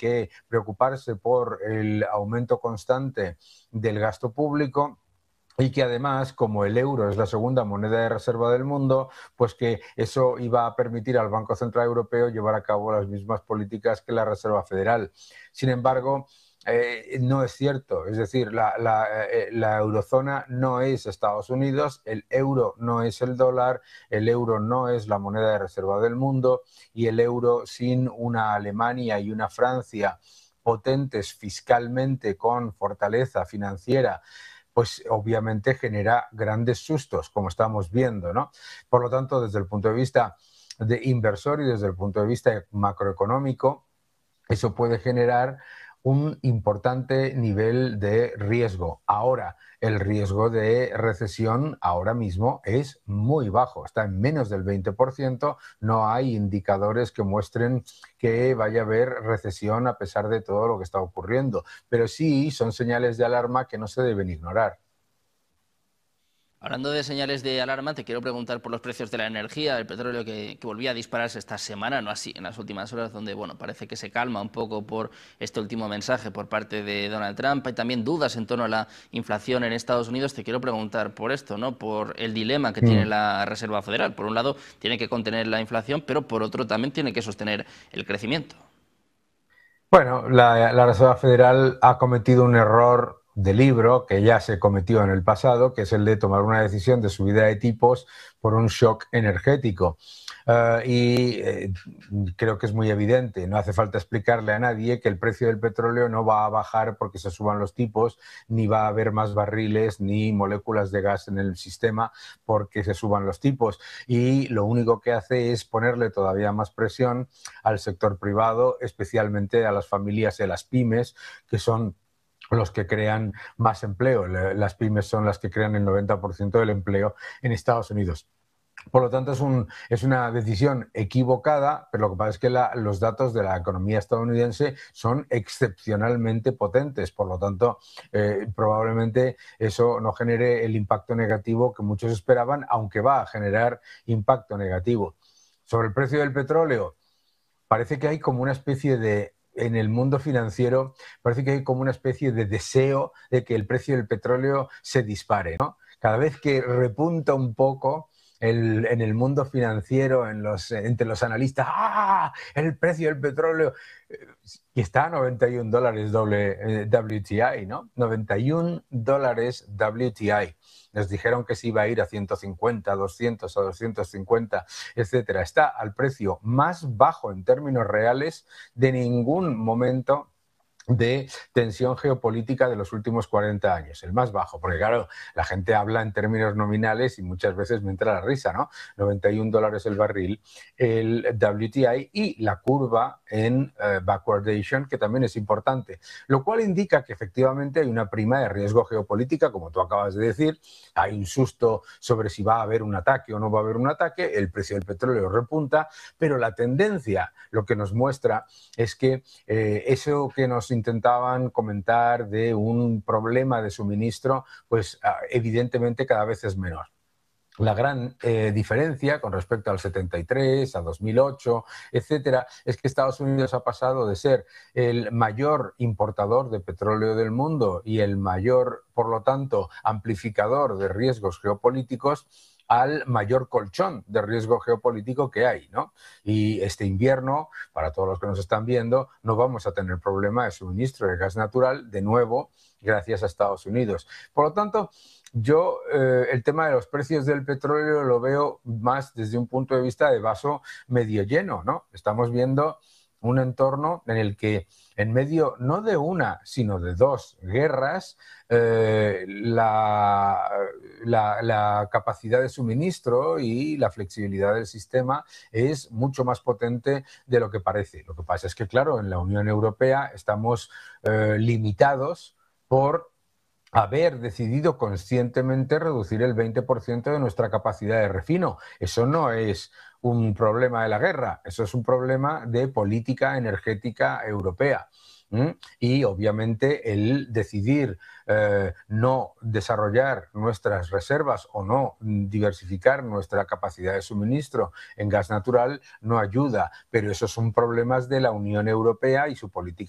que preocuparse por el aumento constante del gasto público. Y que además, como el euro es la segunda moneda de reserva del mundo, pues que eso iba a permitir al Banco Central Europeo llevar a cabo las mismas políticas que la Reserva Federal. Sin embargo, no es cierto. Es decir, la eurozona no es Estados Unidos, el euro no es el dólar, el euro no es la moneda de reserva del mundo, y el euro sin una Alemania y una Francia potentes fiscalmente con fortaleza financiera, pues obviamente genera grandes sustos, como estamos viendo, ¿no? Por lo tanto, desde el punto de vista de inversor y desde el punto de vista macroeconómico, eso puede generar un importante nivel de riesgo. Ahora, el riesgo de recesión ahora mismo es muy bajo, está en menos del 20%, no hay indicadores que muestren que vaya a haber recesión a pesar de todo lo que está ocurriendo, pero sí son señales de alarma que no se deben ignorar. Hablando de señales de alarma, te quiero preguntar por los precios de la energía, el petróleo que volvía a dispararse esta semana, no así en las últimas horas, donde bueno, parece que se calma un poco por este último mensaje por parte de Donald Trump. Hay también dudas en torno a la inflación en Estados Unidos. Te quiero preguntar por esto, ¿no? Por el dilema que tiene la Reserva Federal. Por un lado, tiene que contener la inflación, pero por otro también tiene que sostener el crecimiento. Bueno, la Reserva Federal ha cometido un error de libro que ya se cometió en el pasado, que es el de tomar una decisión de subida de tipos por un shock energético. Creo que es muy evidente, no hace falta explicarle a nadie que el precio del petróleo no va a bajar porque se suban los tipos, ni va a haber más barriles ni moléculas de gas en el sistema porque se suban los tipos. Y lo único que hace es ponerle todavía más presión al sector privado, especialmente a las familias y a las pymes, que son los que crean más empleo. Las pymes son las que crean el 90% del empleo en Estados Unidos. Por lo tanto, es una decisión equivocada, pero lo que pasa es que los datos de la economía estadounidense son excepcionalmente potentes. Por lo tanto, probablemente eso no genere el impacto negativo que muchos esperaban, aunque va a generar impacto negativo. Sobre el precio del petróleo, parece que hay como una especie de, en el mundo financiero, parece que hay como una especie de deseo de que el precio del petróleo se dispare, ¿no? Cada vez que repunta un poco en el mundo financiero, entre los analistas, ¡ah! El precio del petróleo, y está a $91 WTI, ¿no? $91 WTI. Nos dijeron que se iba a ir a 150, 200, a 250, etcétera. Está al precio más bajo en términos reales de ningún momento de tensión geopolítica de los últimos 40 años, el más bajo, porque claro, la gente habla en términos nominales y muchas veces me entra la risa, ¿no? $91 el barril, el WTI y la curva en backwardation, que también es importante, lo cual indica que efectivamente hay una prima de riesgo geopolítica, como tú acabas de decir, hay un susto sobre si va a haber un ataque o no va a haber un ataque, el precio del petróleo repunta, pero la tendencia lo que nos muestra es que eso que nos intentaban comentar de un problema de suministro, pues evidentemente cada vez es menor. La gran diferencia con respecto al 73, a 2008, etcétera, es que Estados Unidos ha pasado de ser el mayor importador de petróleo del mundo y el mayor, por lo tanto, amplificador de riesgos geopolíticos al mayor colchón de riesgo geopolítico que hay, ¿no? Y este invierno, para todos los que nos están viendo, no vamos a tener problema de suministro de gas natural, de nuevo, gracias a Estados Unidos. Por lo tanto, yo el tema de los precios del petróleo lo veo más desde un punto de vista de vaso medio lleno, ¿no? Estamos viendo un entorno en el que en medio no de una, sino de dos guerras, la capacidad de suministro y la flexibilidad del sistema es mucho más potente de lo que parece. Lo que pasa es que, claro, en la Unión Europea estamos limitados por haber decidido conscientemente reducir el 20% de nuestra capacidad de refino. Eso no es un problema de la guerra, eso es un problema de política energética europea. Y obviamente el decidir no desarrollar nuestras reservas o no diversificar nuestra capacidad de suministro en gas natural no ayuda, pero esos son problemas de la Unión Europea y su política